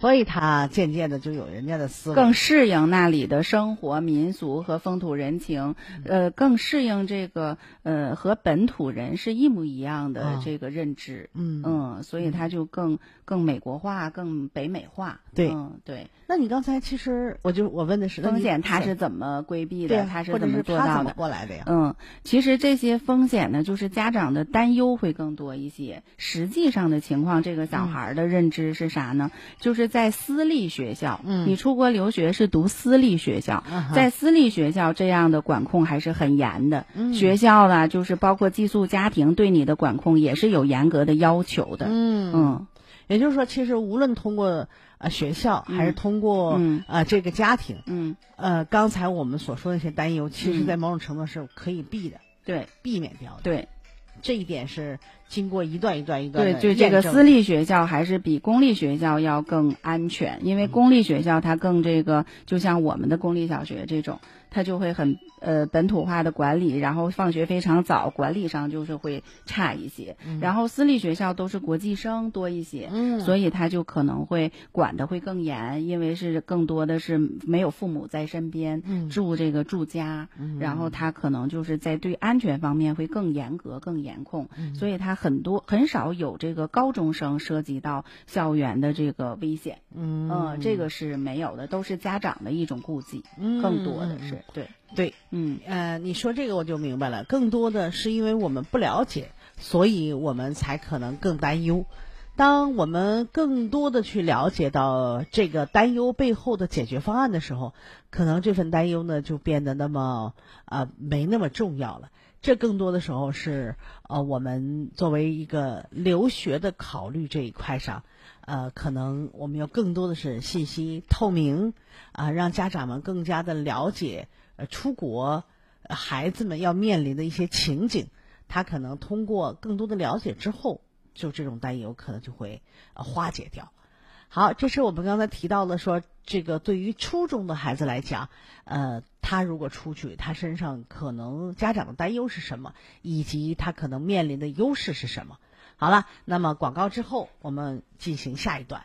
所以他渐渐的就有人家的思维， 更适应那里的生活民俗和风土人情，更适应这个和本土人是一模一样的这个认知，所以他就更美国化，更北美化。 对， 对。 那你刚才其实我问的是风险他是怎么规避的，他是怎么做到的， 或者是他怎么过来的呀？ 其实这些风险呢，就是家长的担忧会更多一些。实际上的情况，这个小孩的认知是啥呢？就是在私立学校，你出国留学是读私立学校，在私立学校这样的管控还是很严的。学校呢，就是包括寄宿家庭对你的管控也是有严格的要求的。 也就是说，其实无论通过学校还是通过这个家庭，刚才我们所说的一些担忧，其实在某种程度是可以避的， 对， 避免掉的。 对， 这一点是经过一段一段的对，就这个私立学校还是比公立学校要更安全，因为公立学校它更这个，就像我们的公立小学这种，它就会很本土化的管理，然后放学非常早，管理上就是会差一些。然后私立学校都是国际生多一些，所以他就可能会管得会更严，因为是更多的是没有父母在身边，住这个住家，然后他可能就是在对安全方面会更严格、更严控，所以他很少有这个高中生涉及到校园的这个危险。这个是没有的，都是家长的一种顾忌，更多的是。 对，你说这个我就明白了，更多的是因为我们不了解，所以我们才可能更担忧。当我们更多的去了解到这个担忧背后的解决方案的时候，可能这份担忧呢就变得那么没那么重要了。这更多的时候是我们作为一个留学的考虑这一块上，可能我们要更多的是信息透明让家长们更加的了解出国孩子们要面临的一些情景，他可能通过更多的了解之后，就这种担忧可能就会化解掉。好，这是我们刚才提到的说，这个对于初中的孩子来讲，他如果出去，他身上可能家长的担忧是什么，以及他可能面临的优势是什么。好了，那么广告之后，我们进行下一段。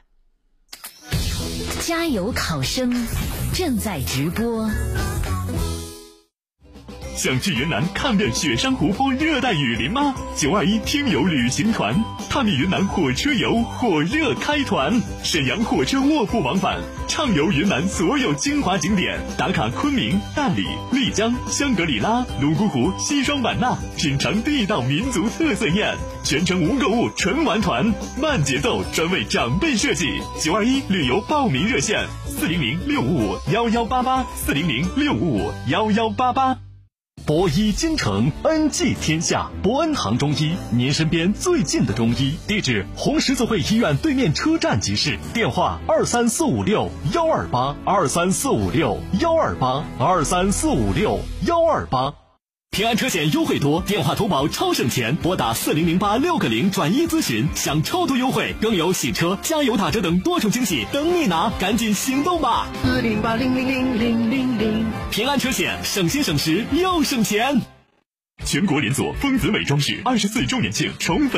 加油考生正在直播。 想去云南看遍雪山湖泊、热带雨林吗？921听友旅行团探秘云南火车游火热开团，沈阳火车卧铺往返，畅游云南所有精华景点，打卡昆明、大理、丽江、香格里拉、泸沽湖、西双版纳，品尝地道民族特色宴，全程无购物纯玩团，慢节奏，专为长辈设计。921旅游报名热线：400-655-1188，400-655-1188。博医京城，恩济天下。博恩堂中医，您身边最近的中医。地址：红十字会医院对面车站即市。电话：23456-128，23456-128，23456-128。平安车险优惠多，电话投保超省钱，拨打4008-6个0转1咨询，享超多优惠，更有洗车、加油打折等多重惊喜等你拿，赶紧行动吧！4080000000。平安车险，省心省时又省钱。全国连锁丰子美装饰24周年庆宠粉